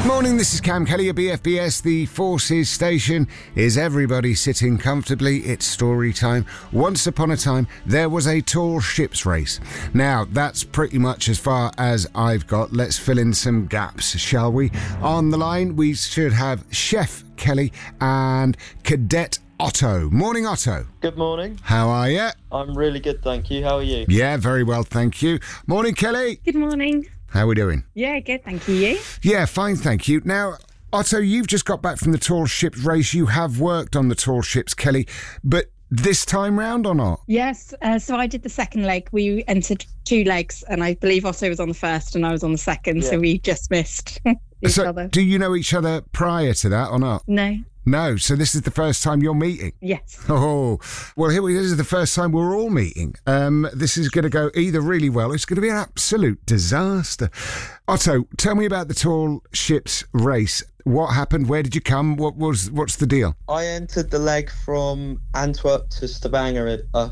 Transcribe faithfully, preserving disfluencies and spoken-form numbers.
Morning, this is Cam Kelly at B F B S. The Forces station. Is everybody sitting comfortably? It's story time. Once upon a time, there was a tall ships race. Now, that's pretty much as far as I've got. Let's fill in some gaps, shall we? On the line, we should have Chef Kelly and Cadet Otto. Morning, Otto. Good morning. How are you? I'm really good, thank you. How are you? Yeah, very well, thank you. Morning, Kelly. Good morning. How are we doing? Yeah, good, thank you. You? Yeah, fine, thank you. Now, Otto, you've just got back from the tall ships race. You have worked on the tall ships, Kelly, but this time round or not? Yes, uh, so I did the second leg. We entered two legs, and I believe Otto was on the first and I was on the second, Yeah. so we just missed each so, other. do you know each other prior to that or not? No. No, so this is the first time you're meeting? Yes. Oh, well, here we This is the first time we're all meeting. Um, this is going to go either really well, or it's going to be an absolute disaster. Otto, tell me about the tall ships race. What happened? Where did you come? What was? What's the deal? I entered the leg from Antwerp to Stavanger, a